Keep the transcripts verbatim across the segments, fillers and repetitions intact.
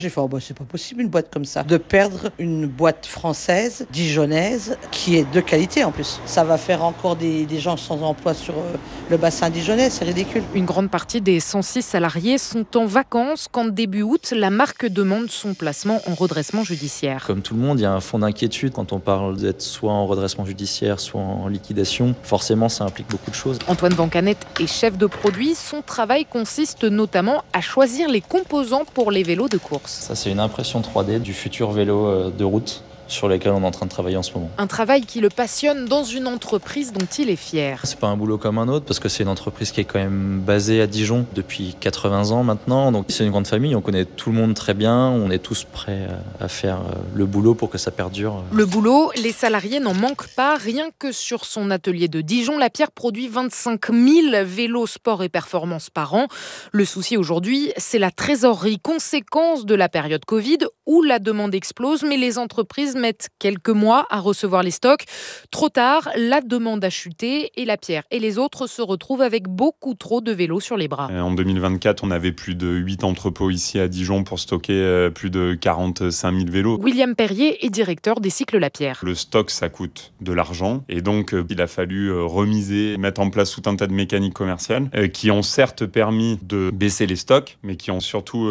J'ai fait, oh bah, c'est pas possible une boîte comme ça, de perdre une boîte française, dijonnaise, qui est de qualité en plus. Ça va faire encore des, des gens sans emploi sur euh, le bassin dijonnais, c'est ridicule. Une grande partie des cent six salariés sont en vacances quand début août, la marque demande son placement en redressement judiciaire. Comme tout le monde, il y a un fond d'inquiétude quand on parle d'être soit en redressement judiciaire, soit en liquidation. Forcément, ça implique beaucoup de choses. Antoine Vancanet est chef de produit. Son travail consiste notamment à choisir les composants pour les vélos de course. Ça, c'est une impression trois D du futur vélo de route sur lesquels on est en train de travailler en ce moment. Un travail qui le passionne dans une entreprise dont il est fier. C'est pas un boulot comme un autre parce que c'est une entreprise qui est quand même basée à Dijon depuis quatre-vingts ans maintenant. Donc c'est une grande famille, on connaît tout le monde très bien, on est tous prêts à faire le boulot pour que ça perdure. Le boulot, les salariés n'en manquent pas. Rien que sur son atelier de Dijon, Lapierre produit vingt-cinq mille vélos sport et performance par an. Le souci aujourd'hui, c'est la trésorerie, conséquence de la période Covid où la demande explose, mais les entreprises mettent quelques mois à recevoir les stocks. Trop tard, la demande a chuté et Lapierre et les autres se retrouvent avec beaucoup trop de vélos sur les bras. En deux mille vingt-quatre, on avait plus de huit entrepôts ici à Dijon pour stocker plus de quarante-cinq mille vélos. William Perrier est directeur des cycles Lapierre. Le stock, ça coûte de l'argent et donc il a fallu remiser, mettre en place tout un tas de mécaniques commerciales qui ont certes permis de baisser les stocks, mais qui ont surtout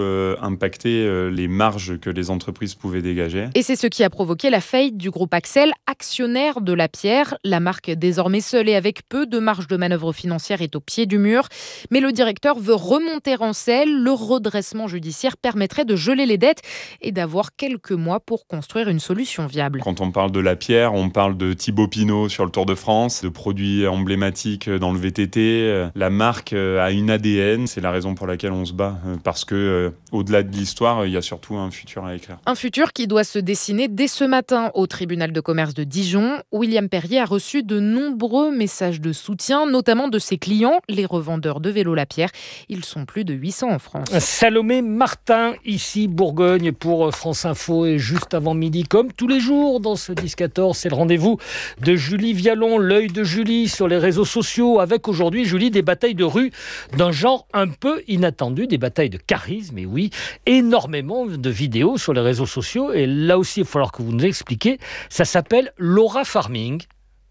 impacté les marges que les entreprises pouvaient dégager. Et c'est ce qui a provoqué la faillite du groupe Axel, actionnaire de Lapierre. La marque, désormais seule et avec peu de marge de manœuvre financière, est au pied du mur. Mais le directeur veut remonter en selle. Le redressement judiciaire permettrait de geler les dettes et d'avoir quelques mois pour construire une solution viable. Quand on parle de Lapierre, on parle de Thibaut Pinot sur le Tour de France, de produits emblématiques dans le V T T. La marque a une A D N, c'est la raison pour laquelle on se bat. Parce que, au-delà de l'histoire, il y a surtout un futur à écrire. Un futur qui doit se dessiner dès ce matin au tribunal de commerce de Dijon. William Perrier a reçu de nombreux messages de soutien, notamment de ses clients, les revendeurs de vélos Lapierre. Ils sont plus de huit cents en France. Salomé Martin, ici Bourgogne pour France Info et juste avant midi, comme tous les jours dans ce dix quatorze, c'est le rendez-vous de Julie Vialon, l'œil de Julie sur les réseaux sociaux, avec aujourd'hui, Julie, des batailles de rue d'un genre un peu inattendu, des batailles de charisme, et oui, énormément de vidéos sur les réseaux sociaux, et là aussi, il va falloir que vous nous expliquiez, ça s'appelle Laura Farming.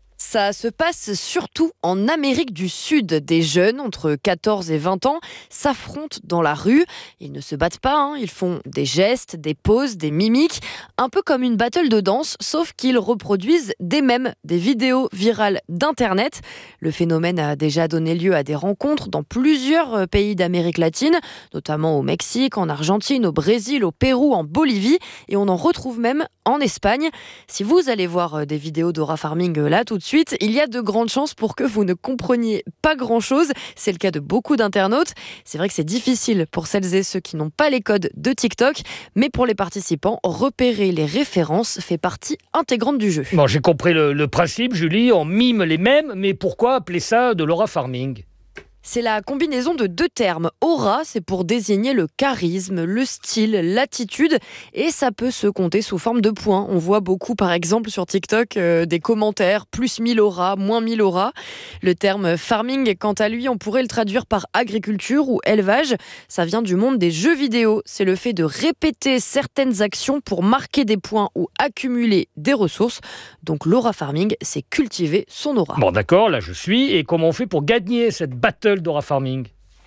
Ça se passe surtout en Amérique du Sud. Des jeunes entre quatorze et vingt ans s'affrontent dans la rue. Ils ne se battent pas, hein. Ils font des gestes, des poses, des mimiques, un peu comme une battle de danse, sauf qu'ils reproduisent des mèmes, des vidéos virales d'Internet. Le phénomène a déjà donné lieu à des rencontres dans plusieurs pays d'Amérique latine, notamment au Mexique, en Argentine, au Brésil, au Pérou, en Bolivie, et on en retrouve même en Espagne. Si vous allez voir des vidéos d'Aura Farming là tout de suite, il y a de grandes chances pour que vous ne compreniez pas grand-chose. C'est le cas de beaucoup d'internautes. C'est vrai que c'est difficile pour celles et ceux qui n'ont pas les codes de TikTok, mais pour les participants, repérer les références fait partie intégrante du jeu. Bon, j'ai compris le, le principe, Julie, on mime les mêmes, mais pourquoi appeler ça de Laura Farming ? C'est la combinaison de deux termes. Aura, c'est pour désigner le charisme, le style, l'attitude, et ça peut se compter sous forme de points. On voit beaucoup, par exemple, sur TikTok, euh, des commentaires, plus mille aura, moins mille aura. Le terme farming, quant à lui, on pourrait le traduire par agriculture ou élevage. Ça vient du monde des jeux vidéo. C'est le fait de répéter certaines actions pour marquer des points ou accumuler des ressources. Donc l'aura farming, c'est cultiver son aura. Bon, d'accord, là je suis. Et comment on fait pour gagner cette battle d'Aura Farming ?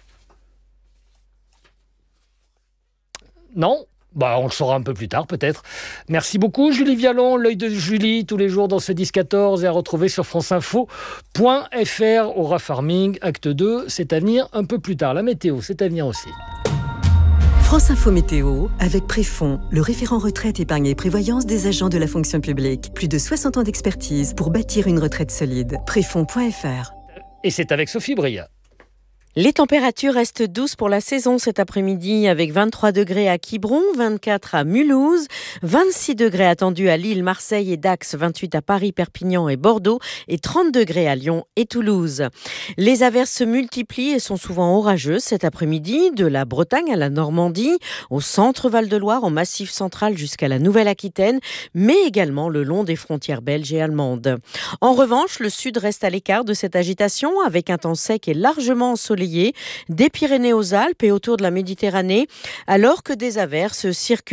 Non ? Bah, on le saura un peu plus tard, peut-être. Merci beaucoup, Julie Vialon, l'œil de Julie, tous les jours dans ce dix quatorze et à retrouver sur franceinfo point f r. Aura Farming, acte deux, c'est à venir un peu plus tard. La météo, c'est à venir aussi. France Info Météo, avec Préfond, le référent retraite, épargne et prévoyance des agents de la fonction publique. Plus de soixante ans d'expertise pour bâtir une retraite solide. Préfond point f r. Et c'est avec Sophie Bria. Les températures restent douces pour la saison cet après-midi avec vingt-trois degrés à Quiberon, vingt-quatre à Mulhouse, vingt-six degrés attendus à Lille, Marseille et Dax, vingt-huit à Paris, Perpignan et Bordeaux et trente degrés à Lyon et Toulouse. Les averses se multiplient et sont souvent orageuses cet après-midi, de la Bretagne à la Normandie, au centre Val-de-Loire, au Massif central jusqu'à la Nouvelle-Aquitaine, mais également le long des frontières belges et allemandes. En revanche, le sud reste à l'écart de cette agitation avec un temps sec et largement ensoleillé ensoleillé des Pyrénées aux Alpes et autour de la Méditerranée, alors que des averses circulent